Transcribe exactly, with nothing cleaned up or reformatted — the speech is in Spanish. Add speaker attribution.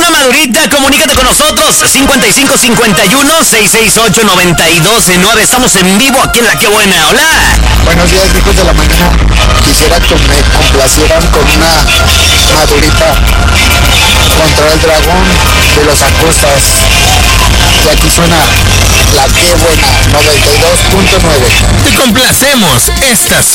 Speaker 1: llama Madurita, comunícate con nosotros, cincuenta y cinco cincuenta y uno, seiscientos sesenta y ocho, noventa y dos nueve. Estamos en vivo aquí en La Que Buena. Hola.
Speaker 2: Buenos días, hijos de la mañana. Quisiera que me complacieran con una Madurita contra el dragón de los Acostas. Y aquí suena La Que Buena, noventa y dos punto nueve.
Speaker 3: Te complacemos, estación